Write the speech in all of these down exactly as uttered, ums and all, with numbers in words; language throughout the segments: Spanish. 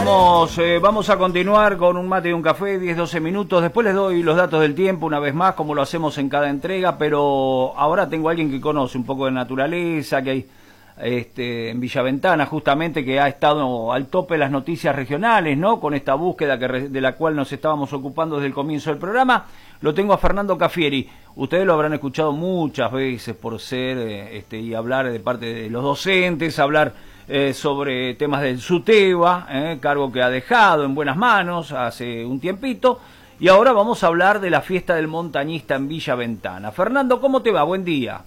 Vamos, eh, vamos a continuar con un mate y un café, diez doce minutos. Después les doy los datos del tiempo una vez más, como lo hacemos en cada entrega, pero ahora tengo a alguien que conoce un poco de naturaleza, que hay este, en Villa Ventana, justamente, que ha estado al tope de las noticias regionales, ¿no? Con esta búsqueda que, de la cual nos estábamos ocupando desde el comienzo del programa. Lo tengo a Fernando Cafieri. Ustedes lo habrán escuchado muchas veces por ser eh, este, y hablar de parte de los docentes, hablar Eh, sobre temas del SUTEBA, eh, cargo que ha dejado en buenas manos hace un tiempito, y ahora vamos a hablar de la fiesta del montañista en Villa Ventana. Fernando, ¿cómo te va? Buen día.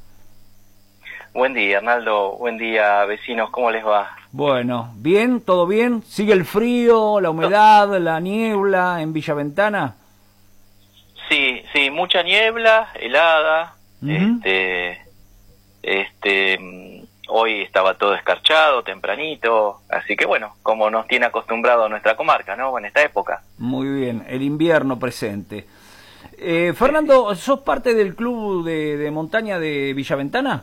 Buen día, Arnaldo. Buen día, vecinos. ¿Cómo les va? Bueno, ¿bien? ¿Todo bien? ¿Sigue el frío, la humedad, la niebla en Villa Ventana? Sí, sí, mucha niebla, helada, Uh-huh. este, este... Hoy estaba todo escarchado, tempranito, así que bueno, como nos tiene acostumbrado nuestra comarca, ¿no? En esta época. Muy bien, el invierno presente. Eh, Fernando, ¿sos parte del club de, de montaña de Villa Ventana?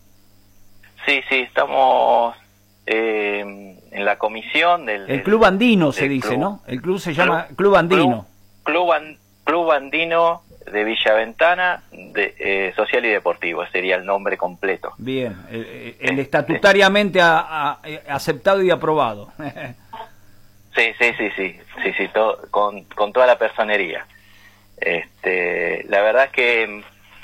Sí, sí, estamos eh, en la comisión del... El Club Andino se del dice, club. ¿no? El club se llama Club, club Andino. Club, club, an, club Andino de Villa Ventana, de, eh, social y deportivo, sería el nombre completo. Bien, el, el estatutariamente a, a, aceptado y aprobado. Sí, sí, sí, sí, sí, sí, todo, con, con toda la personería. Este, la verdad es que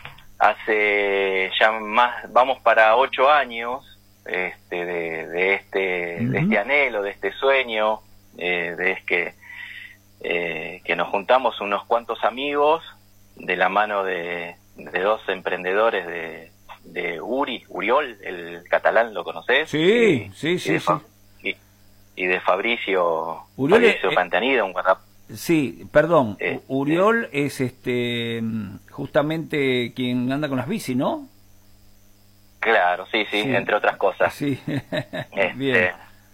hace ya más, vamos para ocho años este, de, de este, uh-huh. de este anhelo, de este sueño, eh, de que, eh, que nos juntamos unos cuantos amigos de la mano de, de dos emprendedores de, de Uri, Uriol, el catalán, ¿lo conocés? Sí, y, sí, y sí, de, sí. Y, y de Fabricio, Uriol Fabricio es, Pantanida, un guardap. Sí, perdón, eh, Uriol eh, es este justamente quien anda con las bici, ¿no? Claro, sí, sí, sí. Entre otras cosas. Sí, este, bien.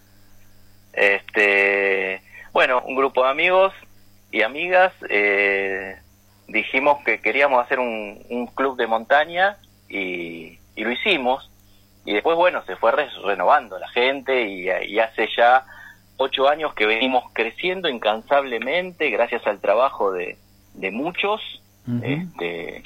Este, bueno, un grupo de amigos y amigas, eh, dijimos que queríamos hacer un, un club de montaña y, y lo hicimos, y después, bueno, se fue re renovando la gente y, y hace ya ocho años que venimos creciendo incansablemente gracias al trabajo de, de muchos, uh-huh. este,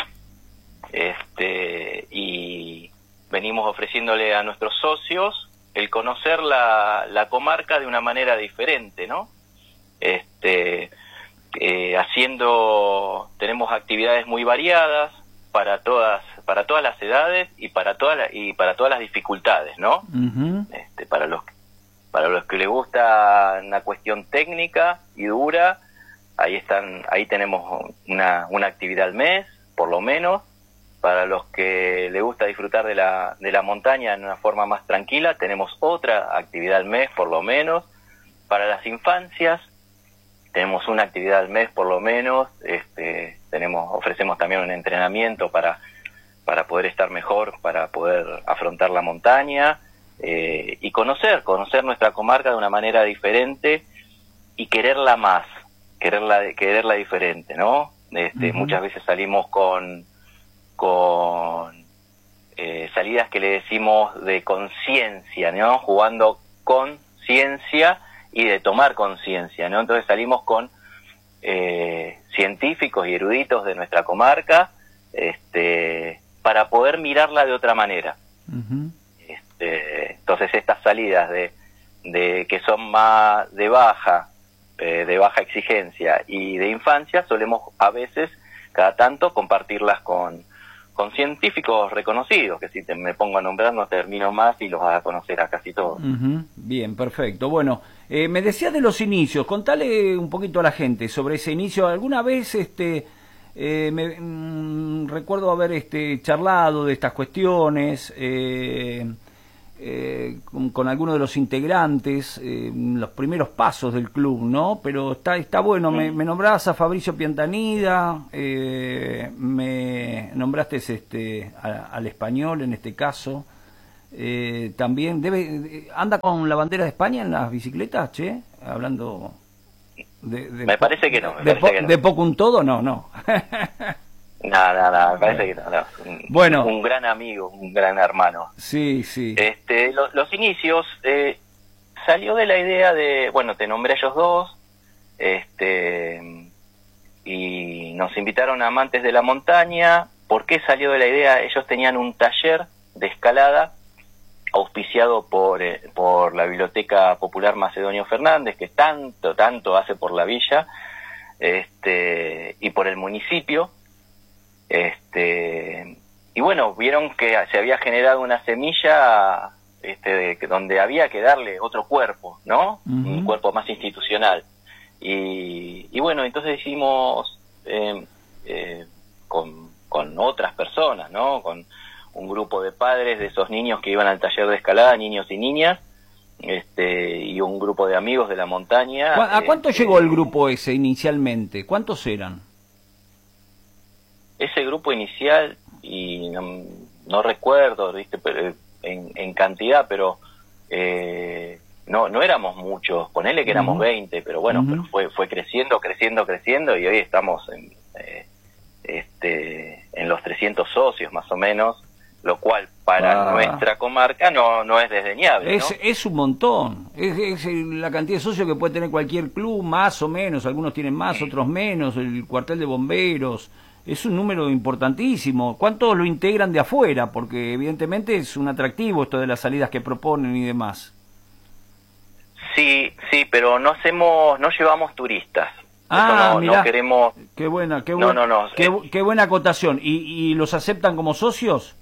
este, y venimos ofreciéndole a nuestros socios el conocer la, la comarca de una manera diferente, ¿no? Este... Eh, haciendo, tenemos actividades muy variadas para todas, para todas las edades y para todas la, y para todas las dificultades, ¿no? Uh-huh. Este, para los, para los que les gusta una cuestión técnica y dura, ahí están, ahí tenemos una, una actividad al mes, por lo menos. Para los que les gusta disfrutar de la, de la montaña en una forma más tranquila, tenemos otra actividad al mes, por lo menos. Para las infancias, tenemos una actividad al mes por lo menos, este, tenemos, ofrecemos también un entrenamiento para, para poder estar mejor, para poder afrontar la montaña, eh, y conocer, conocer nuestra comarca de una manera diferente y quererla más, quererla, quererla diferente, ¿no? Este, uh-huh. Muchas veces salimos con, con eh, salidas que le decimos de conciencia, ¿no? Jugando con ciencia y de tomar conciencia, ¿no? Entonces salimos con eh, científicos y eruditos de nuestra comarca, este, para poder mirarla de otra manera. Uh-huh. Este, entonces estas salidas de, de que son más de baja, eh, de baja exigencia y de infancia, solemos a veces, cada tanto, compartirlas con con científicos reconocidos, que si te, me pongo a nombrar no termino más y los vas a conocer a casi todos. Uh-huh. Bien, perfecto. Bueno, eh, me decías de los inicios, contale un poquito a la gente sobre ese inicio. ¿Alguna vez este eh, me, mm, recuerdo haber este charlado de estas cuestiones eh, eh, con, con algunos de los integrantes, eh, los primeros pasos del club, ¿no? Pero está está bueno, me, me nombrabas a Fabricio Piantanida, eh, me nombraste este a, al español en este caso, eh, también debe anda con la bandera de España en las bicicletas, che, hablando de, de me parece que no, me de, parece po, que no. de poco un todo, no, no. No, no, no, me parece que no, no. Un, bueno, un gran amigo, un gran hermano. Sí, sí. Este, lo, los inicios, eh, salió de la idea de, bueno, te nombré a ellos dos, este, y nos invitaron a Amantes de la Montaña. ¿Por qué salió de la idea? Ellos tenían un taller de escalada auspiciado por, eh, por la Biblioteca Popular Macedonio Fernández, que tanto, tanto hace por la villa, este, y por el municipio. Este, y bueno, vieron que se había generado una semilla, este, de, donde había que darle otro cuerpo, ¿no? Uh-huh. Un cuerpo más institucional. Y, y bueno, entonces hicimos eh, eh, con, con otras personas, ¿no? Con un grupo de padres de esos niños que iban al taller de escalada, niños y niñas, este, y un grupo de amigos de la montaña. ¿A cuánto este, llegó el grupo ese inicialmente? ¿Cuántos eran? Ese grupo inicial, y no, no recuerdo, ¿viste? Pero, en, en cantidad, pero eh, no no éramos muchos, ponele que éramos uh-huh. veinte, pero bueno, uh-huh. pero fue fue creciendo, creciendo, creciendo, y hoy estamos en, eh, este, en los trescientos socios más o menos, lo cual para ah. nuestra comarca no no es desdeñable, es, ¿no? Es un montón, es, es la cantidad de socios que puede tener cualquier club, más o menos, algunos tienen más, otros menos, el cuartel de bomberos, es un número importantísimo. ¿Cuántos lo integran de afuera? Porque evidentemente es un atractivo esto de las salidas que proponen y demás. Sí, sí, pero no hacemos, no llevamos turistas. Ah, no, mirá, no queremos... qué buena, qué buena, no, no, no, qué, eh... qué buena acotación. ¿Y, y los aceptan como socios?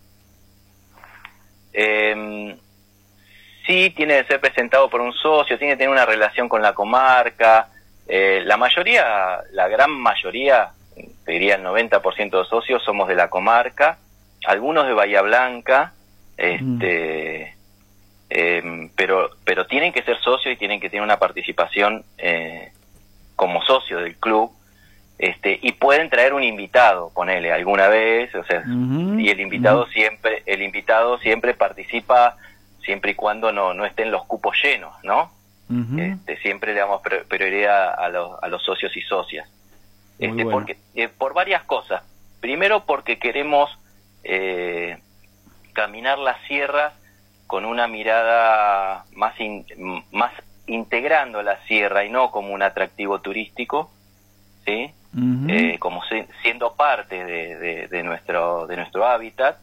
Eh, sí, tiene que ser presentado por un socio, tiene que tener una relación con la comarca. Eh, la mayoría, la gran mayoría, te diría el noventa por ciento de socios somos de la comarca, algunos de Bahía Blanca, este, mm. eh, pero pero tienen que ser socios y tienen que tener una participación eh, como socio del club, este, y pueden traer un invitado, ponele alguna vez, o sea, uh-huh. y el invitado uh-huh. siempre, el invitado siempre participa siempre y cuando no no estén los cupos llenos, ¿no? Uh-huh. Este, siempre le damos prioridad a los a los socios y socias. Este, bueno. porque eh, por varias cosas. Primero porque queremos eh, caminar las sierras con una mirada más in, más integrando la sierra y no como un atractivo turístico, ¿sí? Uh-huh. eh, como se, siendo parte de, de, de nuestro de nuestro hábitat,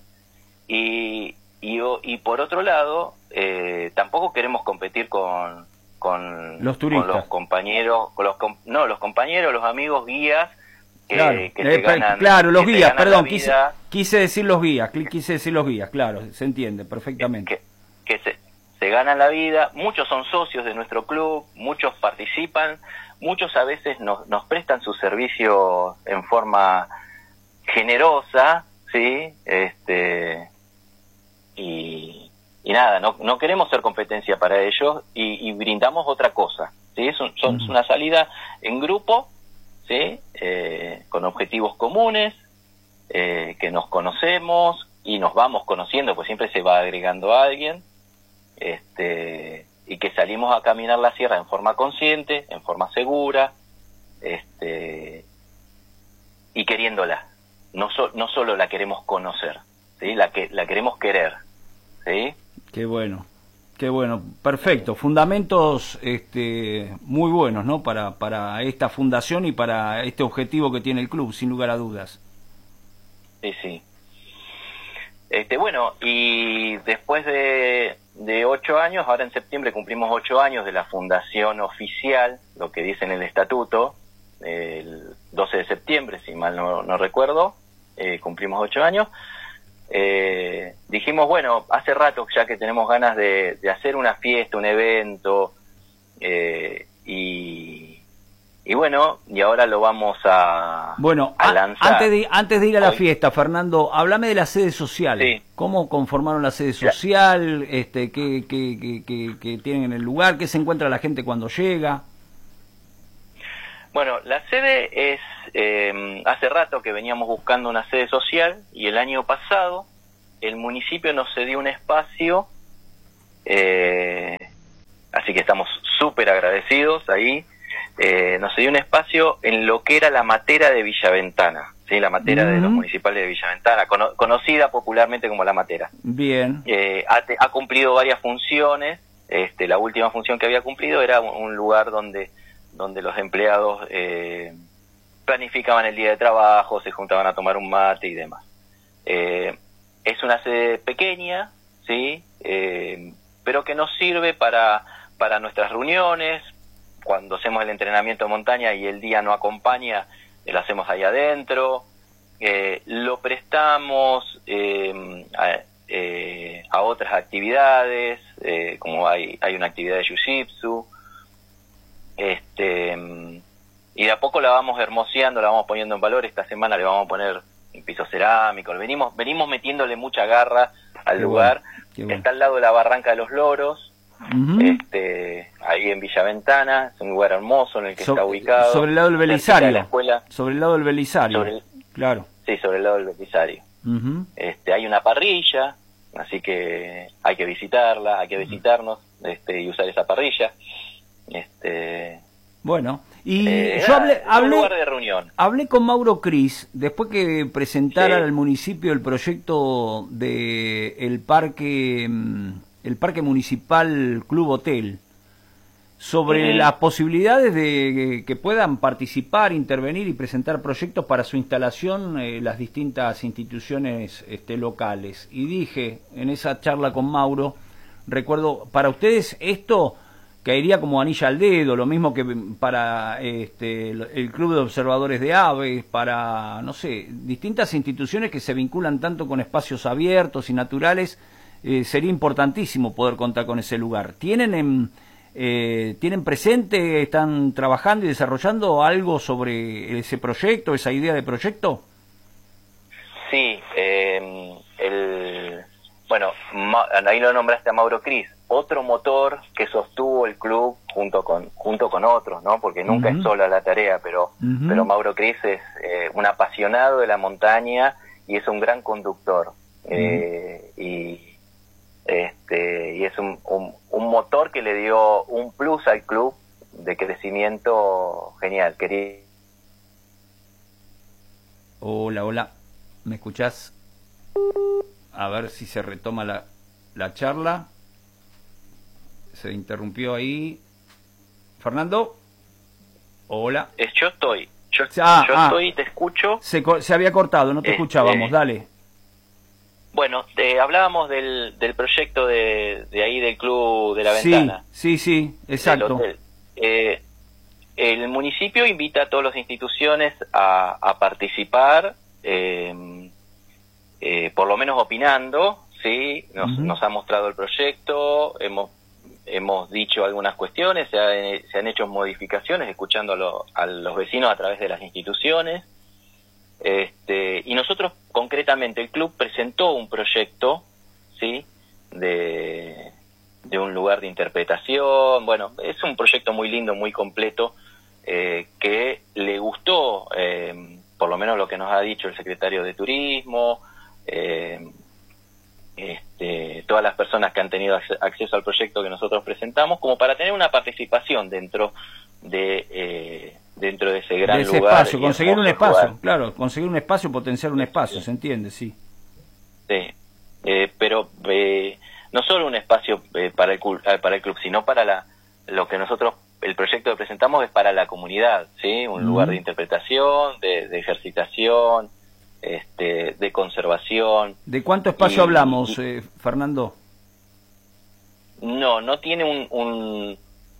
y y, y por otro lado eh, tampoco queremos competir con Con los turistas, con los compañeros, con los no, los compañeros, los amigos guías que, claro, que eh, se ganan, claro, los que guías, perdón, quise, quise decir los guías, quise decir los guías, claro, se entiende perfectamente. Que, que se, se ganan la vida, muchos son socios de nuestro club, muchos participan, muchos a veces nos, nos prestan sus servicios en forma generosa, ¿sí? Este, y... Y nada, no, no queremos ser competencia para ellos y, y brindamos otra cosa, ¿sí? Es, un, son, es una salida en grupo, ¿sí? Eh, con objetivos comunes, eh, que nos conocemos y nos vamos conociendo, pues siempre se va agregando a alguien, este, y que salimos a caminar la sierra en forma consciente, en forma segura, este, y queriéndola. No, so, no solo la queremos conocer, ¿sí? La, que, la queremos querer, ¿sí? Qué bueno, qué bueno, perfecto, fundamentos este, muy buenos, ¿no? Para, para esta fundación y para este objetivo que tiene el club, sin lugar a dudas. Sí, sí. Este, bueno, y después de, de ocho años, ahora en septiembre cumplimos ocho años de la fundación oficial, lo que dice en el estatuto, el doce de septiembre, si mal no, no recuerdo, eh, cumplimos ocho años. Eh, dijimos, bueno, hace rato ya que tenemos ganas de, de hacer una fiesta, un evento, eh, y, y bueno, y ahora lo vamos a, bueno, a a, lanzar. Antes de, antes de ir a la Hoy. fiesta, Fernando, háblame de la sede social. Sí. ¿Cómo conformaron la sede social? Este, ¿qué, qué, qué, qué, qué tienen en el lugar? ¿Qué se encuentra la gente cuando llega? Bueno, la sede es, eh, hace rato que veníamos buscando una sede social y el año pasado el municipio nos cedió un espacio, eh, así que estamos súper agradecidos ahí, eh, nos cedió un espacio en lo que era la matera de Villaventana, ¿sí? La matera uh-huh. de los municipales de Villaventana, cono- conocida popularmente como la matera. Bien. Eh, ha, te- ha cumplido varias funciones, este, la última función que había cumplido era un, un lugar donde, donde los empleados eh, planificaban el día de trabajo, se juntaban a tomar un mate y demás. Eh, es una sede pequeña, ¿sí? Eh, pero que nos sirve para, para nuestras reuniones. Cuando hacemos el entrenamiento de montaña y el día no acompaña, lo hacemos ahí adentro. Eh, lo prestamos eh, a, eh, a otras actividades, eh, como hay, hay una actividad de jiu-jitsu. Este, y de a poco la vamos hermoseando, la vamos poniendo en valor. Esta semana le vamos a poner un piso cerámico. Venimos, venimos metiéndole mucha garra al Qué lugar. Bueno. Bueno. Está al lado de la Barranca de los Loros, uh-huh. este, ahí en Villa Ventana. Es un lugar hermoso en el que so, está ubicado. Sobre el lado del Belisario. De la escuela. Sobre el lado del Belisario. Sobre el, claro. Sí, sobre el lado del Belisario. Uh-huh. Este, hay una parrilla, así que hay que visitarla, hay que visitarnos este, y usar esa parrilla. Este, bueno, y eh, yo hablé, hablé, un lugar de reunión. Hablé con Mauro Cris después que presentara sí. al municipio el proyecto de el parque el parque municipal Club Hotel, sobre uh-huh. las posibilidades de que puedan participar, intervenir y presentar proyectos para su instalación eh, las distintas instituciones este, locales. Y dije en esa charla con Mauro, recuerdo, para ustedes esto caería como anilla al dedo, lo mismo que para este, el Club de Observadores de Aves, para, no sé, distintas instituciones que se vinculan tanto con espacios abiertos y naturales. Eh, sería importantísimo poder contar con ese lugar. ¿Tienen en, eh, ¿tienen presente, están trabajando y desarrollando algo sobre ese proyecto, esa idea de proyecto? Sí, eh, el, bueno, ahí lo nombraste a Mauro Cris. Otro motor que sostuvo el club junto con junto con otros, ¿no? Porque nunca uh-huh. es sola la tarea, pero uh-huh. pero Mauro Cris es eh, un apasionado de la montaña y es un gran conductor. Uh-huh. Eh, y este y es un, un, un motor que le dio un plus al club de crecimiento genial. Quería... Hola, hola. ¿Me escuchás? A ver si se retoma la, la charla. Se interrumpió ahí. Fernando. Hola. Es, yo estoy. Yo, ah, yo ah, estoy, te escucho. Se, se había cortado, no te este, escuchábamos, dale. Bueno, te hablábamos del, del proyecto de, de ahí del Club de la Ventana. Sí, sí, sí, exacto. Eh, el municipio invita a todas las instituciones a, a participar, eh, eh, por lo menos opinando, ¿sí? Nos, uh-huh. nos ha mostrado el proyecto, hemos hemos dicho algunas cuestiones, se, ha, se han hecho modificaciones escuchando a, lo, a los vecinos a través de las instituciones. Este, y nosotros concretamente el club presentó un proyecto, ¿sí? de, de un lugar de interpretación. Bueno, es un proyecto muy lindo, muy completo, eh, que le gustó, eh, por lo menos lo que nos ha dicho el secretario de Turismo, eh, este, todas las personas que han tenido acceso al proyecto que nosotros presentamos, como para tener una participación dentro de eh, dentro de ese gran de ese lugar. Espacio, conseguir un espacio, lugar. Claro, conseguir un espacio, potenciar un espacio, sí. ¿Se entiende? Sí. Sí, eh, pero eh, no solo un espacio eh, para el para el club, sino para la lo que nosotros, el proyecto que presentamos es para la comunidad, ¿sí? Un uh-huh. lugar de interpretación, de, de ejercitación, este, de conservación. ¿De cuánto espacio y, hablamos, y, eh, Fernando? No, no tiene un un,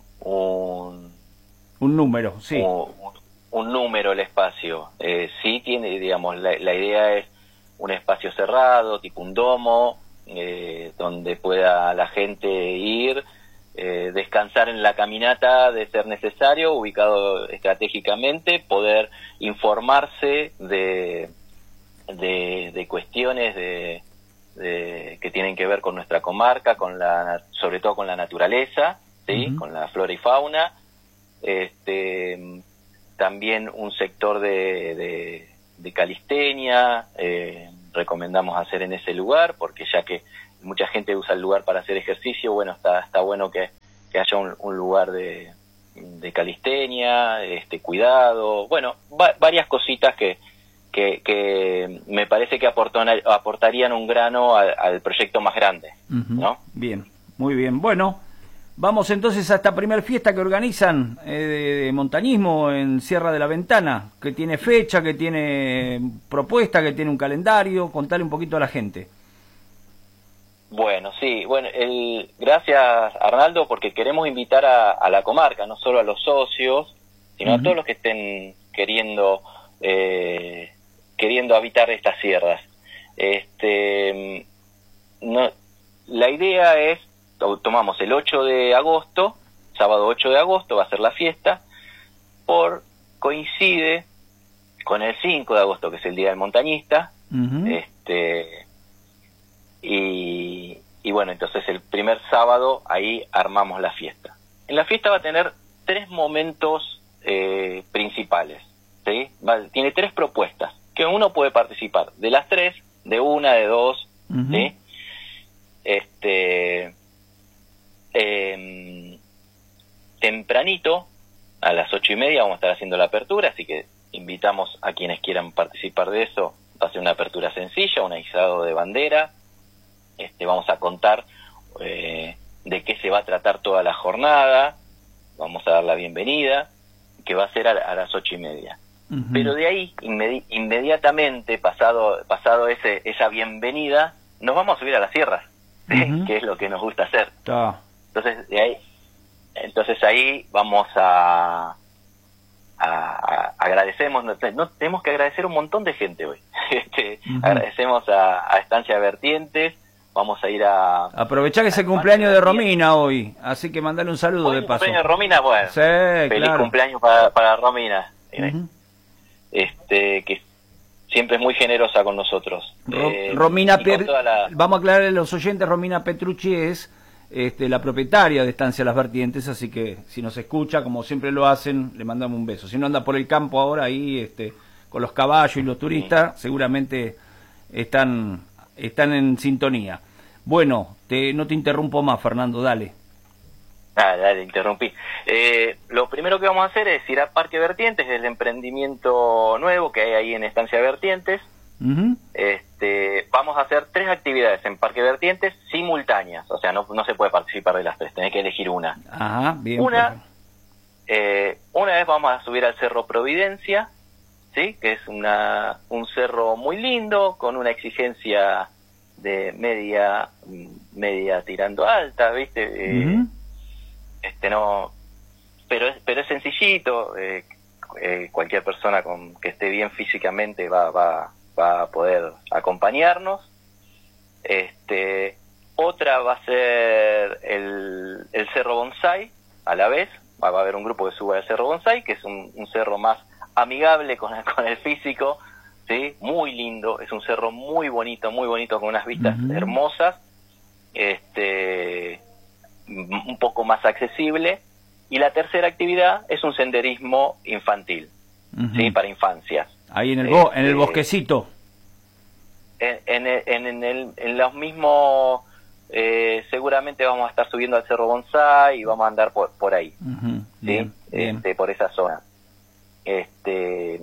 un Un número, sí. Un, un número el espacio. Eh, sí tiene, digamos, la, la idea es un espacio cerrado, tipo un domo, eh, donde pueda la gente ir, eh, descansar en la caminata de ser necesario, ubicado estratégicamente, poder informarse de, de, de cuestiones de, de, que tienen que ver con nuestra comarca, con la, sobre todo con la naturaleza, ¿sí? Uh-huh. Con la flora y fauna. Este, también un sector de, de, de calistenia, eh, recomendamos hacer en ese lugar, porque ya que mucha gente usa el lugar para hacer ejercicio, bueno, está, está bueno que, que haya un, un lugar de, de calistenia, este, cuidado, bueno, va, varias cositas que, que, que me parece que aportan, aportarían un grano al, al proyecto más grande, uh-huh. ¿no? Bien, muy bien, bueno. Vamos entonces a esta primera fiesta que organizan eh, de, de montañismo en Sierra de la Ventana, que tiene fecha, que tiene propuesta, que tiene un calendario. Contale un poquito a la gente. Bueno, sí, bueno, el, gracias Arnaldo, porque queremos invitar a, a la comarca, no solo a los socios, sino uh-huh. a todos los que estén queriendo eh, queriendo habitar estas sierras. Este, no, la idea es, tomamos el ocho de agosto, sábado ocho de agosto va a ser la fiesta, por coincide con el cinco de agosto, que es el Día del Montañista, uh-huh. este y, y bueno, entonces el primer sábado ahí armamos la fiesta. En la fiesta va a tener tres momentos eh, principales, ¿sí? Va, tiene tres propuestas, que uno puede participar de las tres, de una, de dos, uh-huh. ¿sí? Este, eh, tempranito, a las ocho y media vamos a estar haciendo la apertura, así que invitamos a quienes quieran participar de eso. Va a ser una apertura sencilla, un izado de bandera. Este, vamos a contar eh, de qué se va a tratar toda la jornada, vamos a dar la bienvenida, que va a ser a, a las ocho y media. Uh-huh. Pero de ahí, inmedi- inmediatamente, pasado pasado ese esa bienvenida, nos vamos a subir a las sierras, uh-huh. que es lo que nos gusta hacer. Oh. Entonces, de ahí, entonces ahí vamos a, a, a agradecemos, no, no, tenemos que agradecer un montón de gente hoy. este, uh-huh. Agradecemos a, a Estancia Vertientes. Vamos a ir a... Aprovechá que es el cumpleaños de Romina hoy, así que mandale un saludo hoy de paso. cumpleaños de Romina, bueno. Sí, feliz claro. cumpleaños para, para Romina. Uh-huh. Este, que siempre es muy generosa con nosotros. Ro- eh, Romina, con toda la... vamos a aclararle a los oyentes, Romina Petrucci es este, la propietaria de Estancia Las Vertientes, así que si nos escucha, como siempre lo hacen, le mandamos un beso. Si no anda por el campo ahora ahí, este, con los caballos y los turistas, sí. seguramente están... están en sintonía. Bueno, te, no te interrumpo más, Fernando, dale. Ah, dale, interrumpí. Eh, lo primero que vamos a hacer es ir a Parque Vertientes, el emprendimiento nuevo que hay ahí en Estancia Vertientes. Uh-huh. Este, vamos a hacer tres actividades en Parque Vertientes simultáneas, o sea, no, no se puede participar de las tres, tenés que elegir una. Ajá, bien. Una, eh, una vez vamos a subir al Cerro Providencia, ¿sí? Que es una un cerro muy lindo, con una exigencia de media media tirando alta, ¿viste? Uh-huh. Eh, este no pero es pero es sencillito, eh, eh, cualquier persona con que esté bien físicamente va va va a poder acompañarnos. Este otra va a ser el el Cerro Bonsai, a la vez va, va a haber un grupo que suba al Cerro Bonsai, que es un, un cerro más amigable con el, con el físico, ¿sí? Muy lindo, es un cerro muy bonito, muy bonito, con unas vistas uh-huh. hermosas, este un poco más accesible. Y la tercera actividad es un senderismo infantil, uh-huh. ¿sí? Para infancias. Ahí en el, bo- este, en el bosquecito. En, en, en, en, el, en los mismos, eh, seguramente vamos a estar subiendo al Cerro Bonsai y vamos a andar por, por ahí, uh-huh. ¿sí? Bien, bien. Este, por esa zona. Este,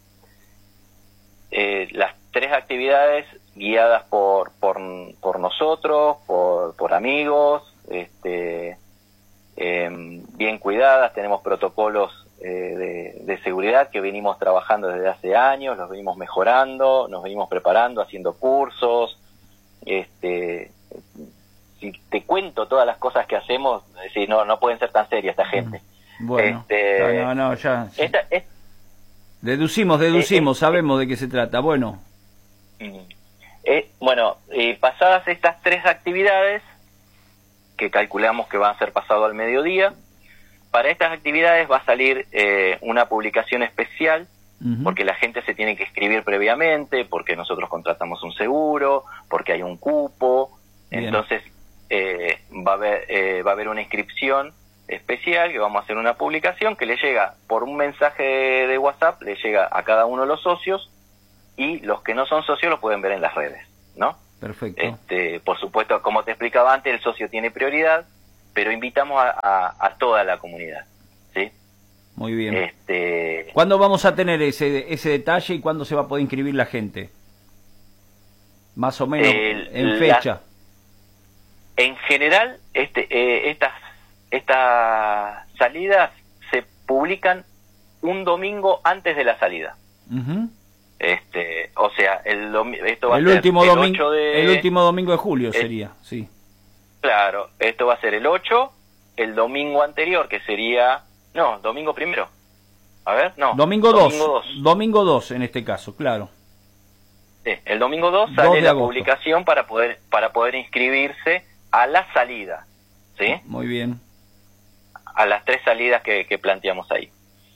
eh, las tres actividades guiadas por por, por nosotros, por, por amigos, este, eh, bien cuidadas. Tenemos protocolos eh, de, de seguridad que venimos trabajando desde hace años, los venimos mejorando, nos venimos preparando, haciendo cursos. Este, si te cuento todas las cosas que hacemos, si no no pueden ser tan serias esta gente. Bueno, este, no, no, ya. Sí. Esta, es, Deducimos, deducimos, eh, eh, sabemos de qué se trata. Bueno. Eh, bueno, eh, pasadas estas tres actividades, que calculamos que van a ser pasado al mediodía, para estas actividades va a salir eh, una publicación especial, uh-huh. porque la gente se tiene que inscribir previamente, porque nosotros contratamos un seguro, porque hay un cupo. Bien. Entonces eh, va a haber eh, va a haber una inscripción especial, que vamos a hacer una publicación que le llega por un mensaje de, de WhatsApp, le llega a cada uno de los socios, y los que no son socios lo pueden ver en las redes, ¿no? Perfecto. Este, por supuesto, como te explicaba antes, el socio tiene prioridad, pero invitamos a, a, a toda la comunidad, ¿sí? Muy bien. Este, ¿Cuándo vamos a tener ese ese detalle y cuándo se va a poder inscribir la gente? Más o menos el, en fecha. La, en general, este, eh, estas estas salidas se publican un domingo antes de la salida. Uh-huh. Este, o sea, el domi- esto va el a ser último el domingo, ocho de... el último domingo de julio el, sería, sí. Claro, esto va a ser el ocho, el domingo anterior, que sería... No, domingo primero. A ver, no. Domingo dos. Domingo dos en este caso, claro. Sí, el domingo dos sale la publicación para poder para poder inscribirse a la salida. ¿Sí? Muy bien. A las tres salidas que, que planteamos ahí.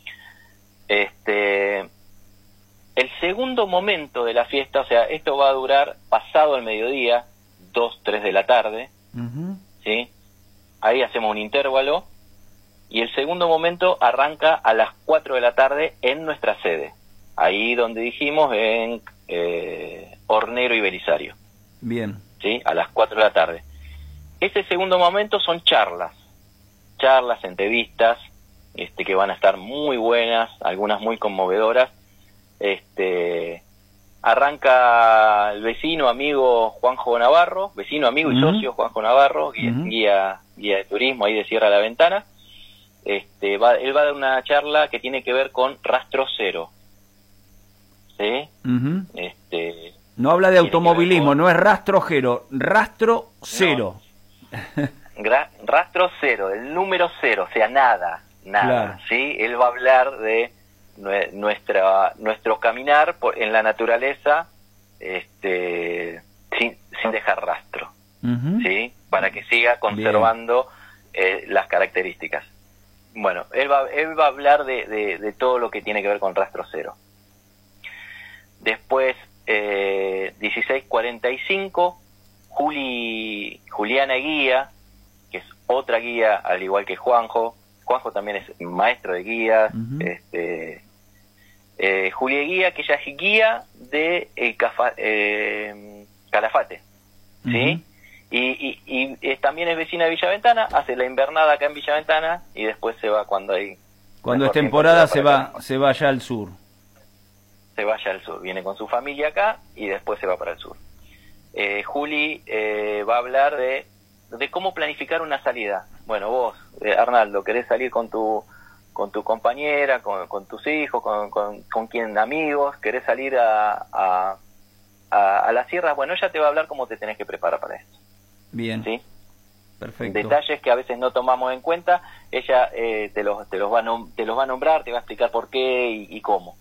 Este, el segundo momento de la fiesta, o sea, esto va a durar pasado el mediodía, dos, tres de la tarde, uh-huh. ¿Sí? Ahí hacemos un intervalo, y el segundo momento arranca a las cuatro de la tarde en nuestra sede, ahí donde dijimos en eh, Hornero y Belisario. Bien. ¿Sí? A las cuatro de la tarde. Ese segundo momento son charlas, charlas, entrevistas, este, que van a estar muy buenas, algunas muy conmovedoras. Este, arranca el vecino, amigo Juanjo Navarro, vecino, amigo y uh-huh. socio Juanjo Navarro, guía, uh-huh. guía, guía de turismo ahí de Sierra La Ventana. Este, va, él va a dar una charla que tiene que ver con rastro cero. ¿Sí? Uh-huh. Este, no habla de automovilismo, con... no es rastro cero, rastro cero. No. Gra- rastro cero, el número cero, o sea, nada, nada, claro. ¿Sí? Él va a hablar de nuestra nuestro caminar por, en la naturaleza, este, sin, sin dejar rastro, uh-huh. ¿Sí? Para que siga conservando eh, las características. Bueno, él va, él va a hablar de, de, de todo lo que tiene que ver con rastro cero. Después, eh, dieciséis cuarenta y cinco, Juli, Juliana Guía, que es otra guía, al igual que Juanjo. Juanjo también es maestro de guías. Uh-huh. este, eh, Julia Guía, que ella es guía de eh, Cafa, eh, Calafate, ¿sí? Uh-huh. Y, y, y es, también es vecina de Villaventana, hace la invernada acá en Villaventana y después se va cuando hay... Cuando es temporada se va, se va allá al sur. Se va allá al sur, viene con su familia acá y después se va para el sur. Eh, Juli eh, va a hablar de, de cómo planificar una salida. Bueno, vos, eh, Arnaldo, querés salir con tu con tu compañera, con, con tus hijos, con, con, con quien amigos, querés salir a, a, a, a las sierras, bueno, ella te va a hablar cómo te tenés que preparar para esto. Bien. ¿Sí? Perfecto. Detalles que a veces no tomamos en cuenta, ella eh, te, los, te, los va a nom- te los va a nombrar, te va a explicar por qué y, y cómo.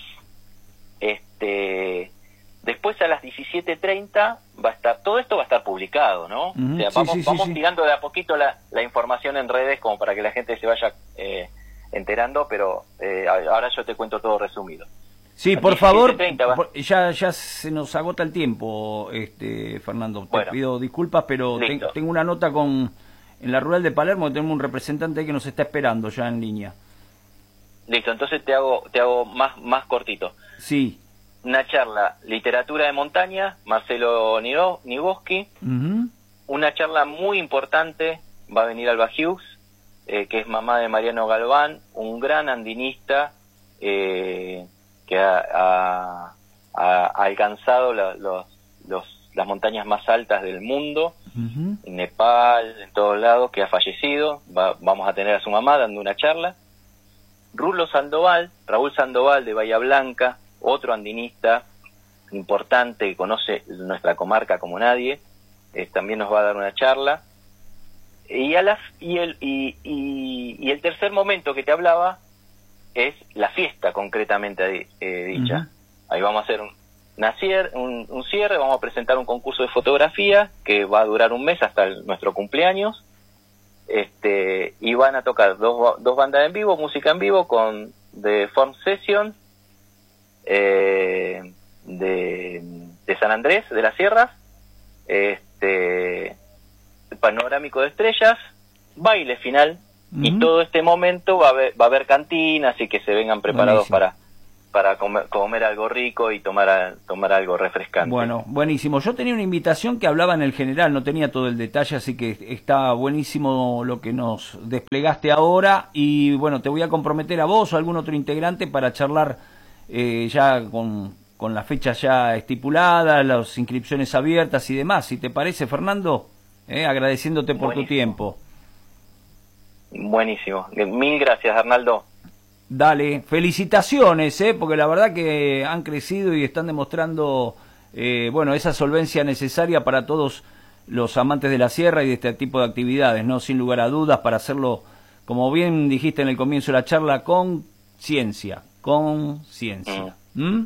Este... Después a las diecisiete treinta va a estar, todo esto va a estar publicado, ¿no? Uh-huh. O sea, vamos, sí, sí, vamos sí, tirando de a poquito la, la información en redes como para que la gente se vaya eh, enterando, pero eh, ahora yo te cuento todo resumido. Sí, por favor, va... ya ya se nos agota el tiempo, este Fernando, te bueno, pido disculpas, pero te, tengo una nota con en la Rural de Palermo, tenemos un representante que nos está esperando ya en línea. Listo, entonces te hago te hago más más cortito. Sí. Una charla, literatura de montaña, Marcelo Niboski. Uh-huh. Una charla muy importante, va a venir Alba Hughes, eh, que es mamá de Mariano Galván, un gran andinista eh, que ha, ha, ha alcanzado la, los, los, las montañas más altas del mundo, uh-huh. en Nepal, en todos lados, que ha fallecido. Va, vamos a tener a su mamá dando una charla. Rulo Sandoval, Raúl Sandoval de Bahía Blanca, otro andinista importante que conoce nuestra comarca como nadie, eh, también nos va a dar una charla. Y, a las, y, el, y, y, y el tercer momento que te hablaba es la fiesta concretamente eh, dicha. Uh-huh. Ahí vamos a hacer un, una cier, un, un cierre, vamos a presentar un concurso de fotografía que va a durar un mes hasta el, nuestro cumpleaños. Este, y van a tocar dos, dos bandas en vivo, música en vivo con The Form Session, Eh, de, de San Andrés, de las Sierras, este panorámico de estrellas, baile final, uh-huh. y todo este momento va a haber, va a haber cantina, así que se vengan preparados buenísimo. para para comer, comer algo rico y tomar tomar algo refrescante. Bueno, buenísimo. Yo tenía una invitación que hablaba en el general, no tenía todo el detalle, así que está buenísimo lo que nos desplegaste ahora, y bueno, te voy a comprometer a vos o a algún otro integrante para charlar Eh, ya con, con la fecha ya estipulada, las inscripciones abiertas y demás, si te parece, Fernando, eh, agradeciéndote por Buenísimo. tu tiempo. Buenísimo. Mil gracias, Arnaldo. Dale, felicitaciones, ¿eh? Porque la verdad que han crecido y están demostrando, eh, bueno, esa solvencia necesaria para todos los amantes de la sierra y de este tipo de actividades, ¿no? Sin lugar a dudas, para hacerlo, como bien dijiste en el comienzo de la charla, con ciencia, con ciencia. ¿Mm?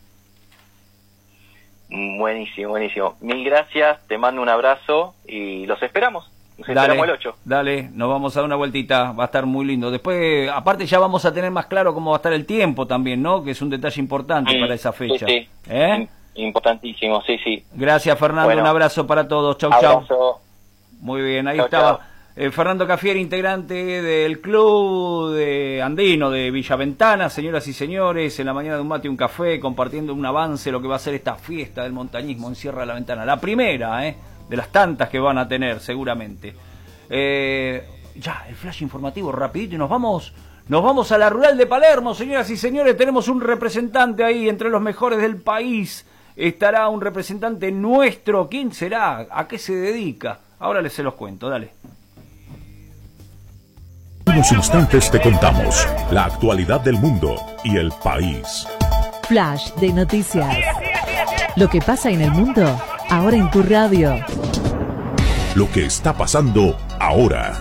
Buenísimo, buenísimo. Mil gracias, te mando un abrazo y los esperamos. Nos Dale, esperamos el ocho. Dale, nos vamos a dar una vueltita, va a estar muy lindo. Después, aparte ya vamos a tener más claro cómo va a estar el tiempo también, ¿no? Que es un detalle importante mm, para esa fecha. Sí, sí. ¿Eh? Importantísimo, sí, sí. Gracias, Fernando, bueno, un abrazo para todos. Chau, abrazo. chau. Muy bien, ahí chau, estaba chau. Eh, Fernando Cafieri, integrante del club de andino de Villaventana. Señoras y señores, en la mañana de un mate y un café, compartiendo un avance de lo que va a ser esta fiesta del montañismo en Sierra de la Ventana. La primera, ¿eh? De las tantas que van a tener, seguramente. Eh, ya, el flash informativo rapidito y nos vamos, nos vamos a la rural de Palermo, señoras y señores. Tenemos un representante ahí entre los mejores del país. Estará un representante nuestro. ¿Quién será? ¿A qué se dedica? Ahora les se los cuento, dale. En unos instantes te contamos la actualidad del mundo y el país. Flash de noticias. Lo que pasa en el mundo, ahora en tu radio. Lo que está pasando ahora.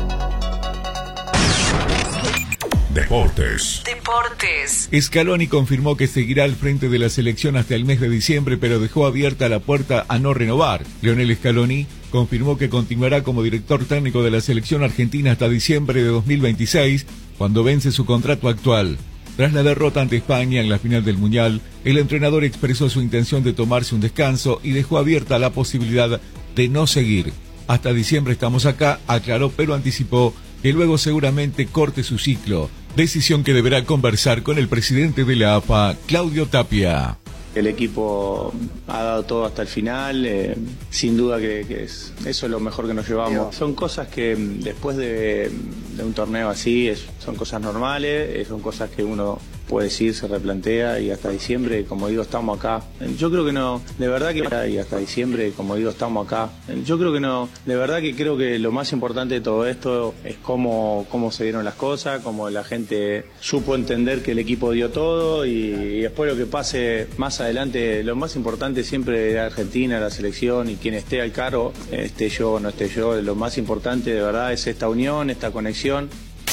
Deportes. Deportes. Scaloni confirmó que seguirá al frente de la selección hasta el mes de diciembre, pero dejó abierta la puerta a no renovar. Lionel Scaloni confirmó que continuará como director técnico de la selección argentina hasta diciembre de dos mil veintiséis, cuando vence su contrato actual. Tras la derrota ante España en la final del Mundial, el entrenador expresó su intención de tomarse un descanso y dejó abierta la posibilidad de no seguir. Hasta diciembre estamos acá, aclaró, pero anticipó que luego seguramente corte su ciclo, decisión que deberá conversar con el presidente de la A F A, Claudio Tapia. El equipo ha dado todo hasta el final, eh, sin duda que, que es, eso es lo mejor que nos llevamos. Son cosas que después de, de un torneo así, es, son cosas normales, eh, son cosas que uno puede decir, se replantea y hasta diciembre, como digo, estamos acá. Yo creo que no, de verdad que y hasta diciembre, como digo, estamos acá. Yo creo que no, de verdad que creo que lo más importante de todo esto es cómo, cómo se dieron las cosas, cómo la gente supo entender que el equipo dio todo y, y después lo que pase más adelante, lo más importante siempre es Argentina, la selección y quien esté al cargo, esté yo o no esté yo, lo más importante de verdad es esta unión, esta conexión.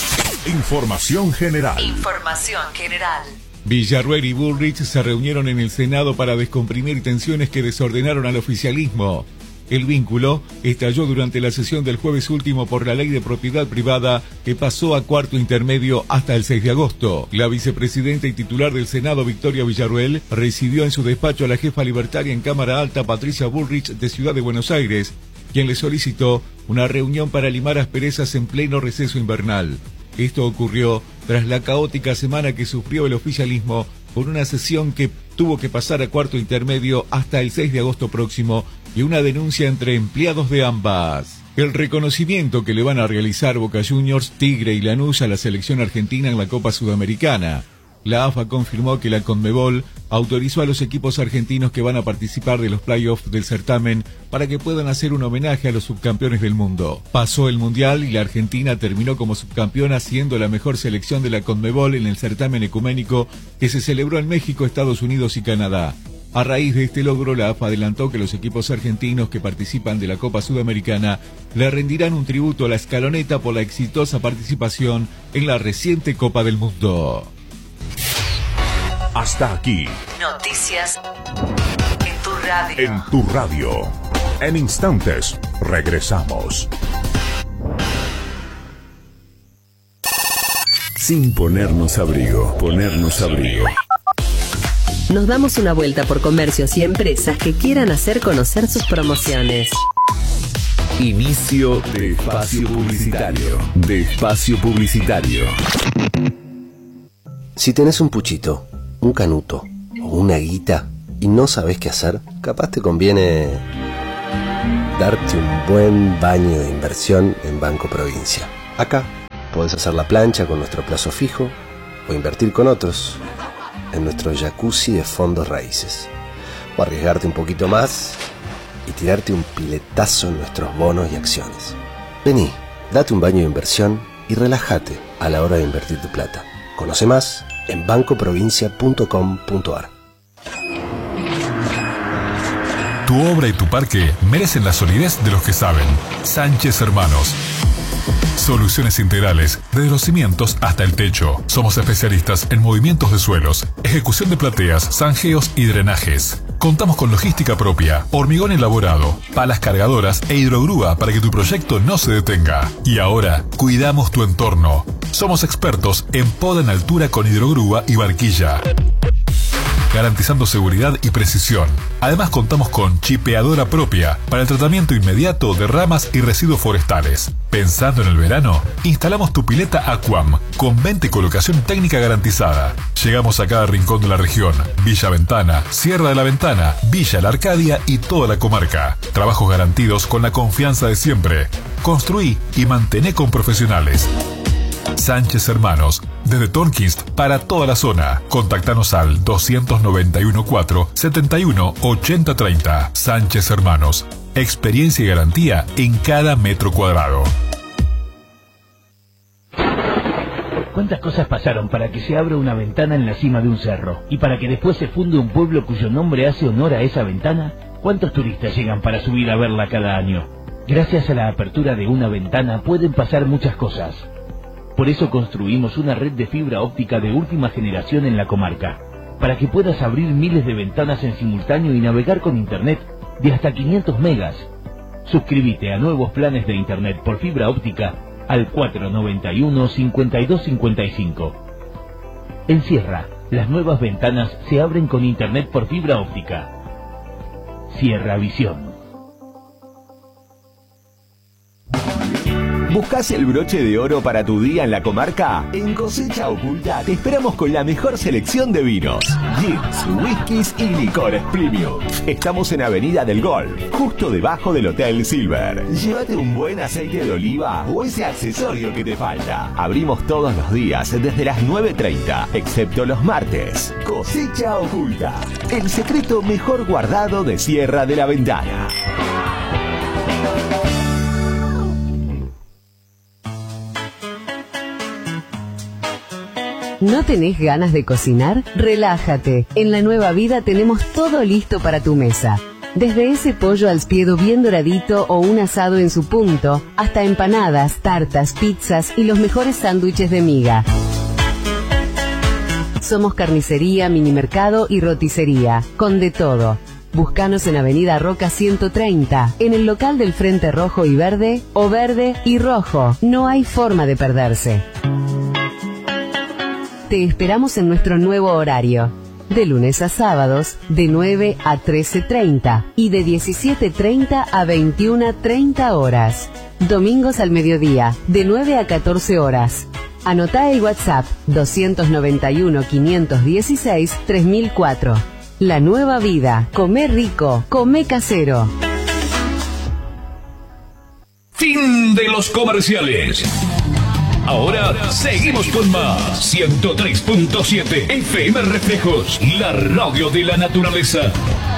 Información general. Información general. Villarruel y Bullrich se reunieron en el Senado para descomprimir tensiones que desordenaron al oficialismo. El vínculo estalló durante la sesión del jueves último por la ley de propiedad privada que pasó a cuarto intermedio hasta el seis de agosto. La vicepresidenta y titular del Senado, Victoria Villarruel, recibió en su despacho a la jefa libertaria en Cámara Alta, Patricia Bullrich, de Ciudad de Buenos Aires, quien le solicitó una reunión para limar asperezas en pleno receso invernal. Esto ocurrió tras la caótica semana que sufrió el oficialismo por una sesión que tuvo que pasar a cuarto intermedio hasta el seis de agosto próximo y una denuncia entre empleados de ambas. El reconocimiento que le van a realizar Boca Juniors, Tigre y Lanús a la selección argentina en la Copa Sudamericana. La A F A confirmó que la Conmebol autorizó a los equipos argentinos que van a participar de los playoffs del certamen para que puedan hacer un homenaje a los subcampeones del mundo. Pasó el Mundial y la Argentina terminó como subcampeona, siendo la mejor selección de la Conmebol en el certamen ecuménico que se celebró en México, Estados Unidos y Canadá. A raíz de este logro, la A F A adelantó que los equipos argentinos que participan de la Copa Sudamericana le rendirán un tributo a la escaloneta por la exitosa participación en la reciente Copa del Mundo. Hasta aquí. Noticias en tu radio. En tu radio. En instantes, regresamos. Sin ponernos abrigo, ponernos abrigo. Nos damos una vuelta por comercios y empresas que quieran hacer conocer sus promociones. Inicio de espacio publicitario. De espacio publicitario. Si tenés un puchito, un canuto o una guita y no sabés qué hacer, capaz te conviene darte un buen baño de inversión en Banco Provincia. Acá podés hacer la plancha con nuestro plazo fijo o invertir con otros en nuestro jacuzzi de fondos raíces, o arriesgarte un poquito más y tirarte un piletazo en nuestros bonos y acciones. Vení, date un baño de inversión y relájate a la hora de invertir tu plata. Conoce más en banco provincia punto com punto ar. Tu obra y tu parque merecen la solidez de los que saben. Sánchez Hermanos. Soluciones integrales, desde los cimientos hasta el techo. Somos especialistas en movimientos de suelos, ejecución de plateas, zanjeos y drenajes. Contamos con logística propia, hormigón elaborado, palas cargadoras e hidrogrúa para que tu proyecto no se detenga. Y ahora, cuidamos tu entorno. Somos expertos en poda en altura con hidrogrúa y barquilla, garantizando seguridad y precisión. Además contamos con chipeadora propia para el tratamiento inmediato de ramas y residuos forestales. Pensando en el verano, instalamos tu pileta Aquam con venta y colocación técnica garantizada. Llegamos a cada rincón de la región: Villa Ventana, Sierra de la Ventana, Villa La Arcadia y toda la comarca. Trabajos garantidos con la confianza de siempre. Construí y mantené con profesionales. Sánchez Hermanos, desde Tornquist para toda la zona. Contactanos al dos nueve uno cuatro, siete uno, ocho cero tres cero. Sánchez Hermanos, experiencia y garantía en cada metro cuadrado. ¿Cuántas cosas pasaron para que se abra una ventana en la cima de un cerro? Y para que después se funde un pueblo cuyo nombre hace honor a esa ventana. ¿Cuántos turistas llegan para subir a verla cada año? Gracias a la apertura de una ventana pueden pasar muchas cosas. Por eso construimos una red de fibra óptica de última generación en la comarca, para que puedas abrir miles de ventanas en simultáneo y navegar con internet de hasta quinientos megas. Suscríbete a nuevos planes de internet por fibra óptica al cuatro nueve uno, cinco dos cinco cinco. En Sierra, las nuevas ventanas se abren con internet por fibra óptica. Sierra Visión. ¿Buscas el broche de oro para tu día en la comarca? En Cosecha Oculta te esperamos con la mejor selección de vinos, gins, whiskies y licores premium. Estamos en Avenida del Golf, justo debajo del Hotel Silver. Llévate un buen aceite de oliva o ese accesorio que te falta. Abrimos todos los días desde las nueve treinta, excepto los martes. Cosecha Oculta, el secreto mejor guardado de Sierra de la Ventana. ¿No tenés ganas de cocinar? Relájate. En La Nueva Vida tenemos todo listo para tu mesa. Desde ese pollo al spiedo bien doradito o un asado en su punto, hasta empanadas, tartas, pizzas y los mejores sándwiches de miga. Somos carnicería, minimercado y roticería, con de todo. Búscanos en Avenida Roca ciento treinta, en el local del Frente Rojo y Verde, o Verde y Rojo. No hay forma de perderse. Te esperamos en nuestro nuevo horario, de lunes a sábados, de nueve a trece treinta y de diecisiete treinta a veintiuna treinta horas. Domingos al mediodía, de nueve a catorce horas. Anotá el WhatsApp dos nueve uno, cinco uno seis, tres mil cuatro. La Nueva Vida. Comé rico, comé casero. Fin de los comerciales. Ahora seguimos con más. ciento tres punto siete F M Reflejos, la radio de la naturaleza.